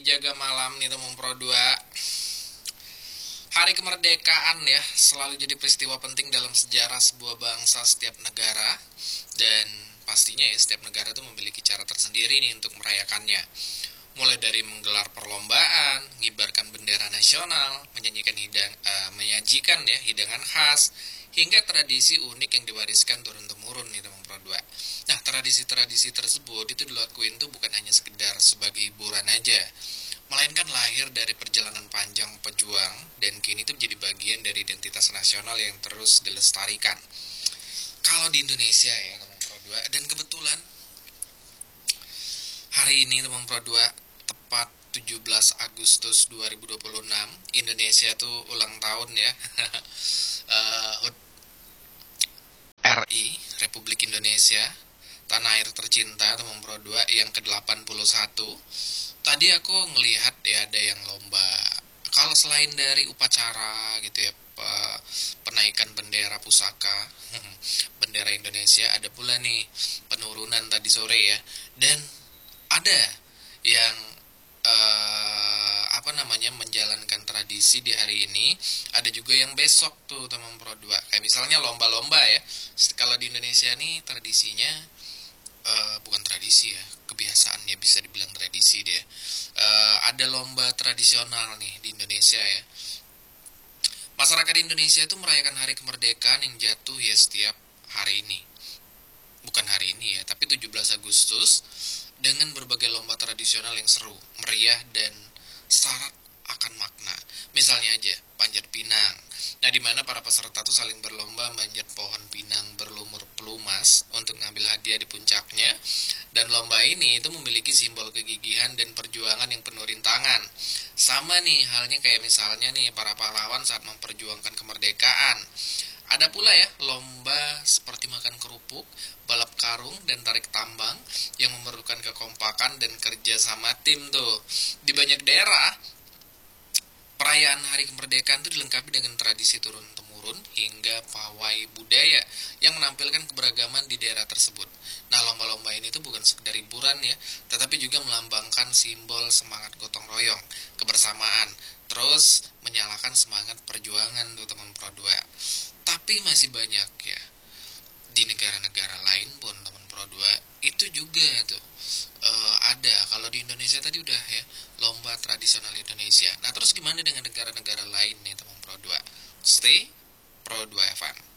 Jaga malam nih teman Pro 2. Hari kemerdekaan ya, selalu jadi peristiwa penting dalam sejarah sebuah bangsa setiap negara. Dan pastinya ya, setiap negara itu memiliki cara tersendiri nih untuk merayakannya. Mulai dari menggelar perlombaan, mengibarkan bendera nasional, menyajikan ya hidangan khas, hingga tradisi unik yang diwariskan turun-temurun nih teman Pro 2. Nah, tradisi-tradisi tersebut itu dilakuin tuh bukan hanya sekedar sebagai hiburan aja, melainkan lahir dari perjalanan panjang pejuang dan kini itu menjadi bagian dari identitas nasional yang terus dilestarikan. Kalau di Indonesia ya teman Pro 2, dan kebetulan hari ini teman Pro 2 tepat 17 Agustus 2026 Indonesia tuh ulang tahun ya. HUT RI Republik Indonesia, tanah air tercinta teman Pro 2 yang ke-81. Tadi aku ngelihat ya ada yang lomba. Kalau selain dari upacara gitu ya, penaikan bendera pusaka bendera Indonesia, ada pula nih penurunan tadi sore ya. Dan ada yang menjalankan tradisi di hari ini. Ada juga yang besok tuh teman Pro 2. Kayak misalnya lomba-lomba ya. Kalau di Indonesia nih tradisinya bukan tradisi ya, kebiasaan ya, bisa dibilang tradisi deh. Ada lomba tradisional nih di Indonesia ya. Masyarakat Indonesia itu merayakan hari kemerdekaan yang jatuh ya setiap hari ini. Bukan hari ini ya, tapi 17 Agustus dengan berbagai lomba tradisional yang seru, meriah, dan syarat akan makna. Misalnya aja, panjat pinang. Nah, di mana para peserta tuh saling berlomba manjat pohon pinang berlumur pelumas untuk ngambil hadiah di puncaknya. Dan lomba ini itu memiliki simbol kegigihan dan perjuangan yang penuh rintangan. Sama nih halnya kayak misalnya nih para pahlawan saat memperjuangkan kemerdekaan. Ada pula ya lomba seperti makan kerupuk, balap karung, dan tarik tambang yang memerlukan kekompakan dan kerja sama tim tuh. Di banyak daerah, perayaan hari kemerdekaan itu dilengkapi dengan tradisi turun-temurun hingga pawai budaya yang menampilkan keberagaman di daerah tersebut. Nah, lomba-lomba ini tuh bukan sekedar hiburan ya, tetapi juga melambangkan simbol semangat gotong royong, kebersamaan, terus menyalakan semangat perjuangan tuh teman Pro 2. Tapi masih banyak ya di negara-negara lain pun teman Pro 2 itu juga tuh ada. Kalau di Indonesia tadi udah ya, lomba tradisional Indonesia. Nah, terus gimana dengan negara-negara lain nih teman Pro 2? Stay Pro 2 Evan.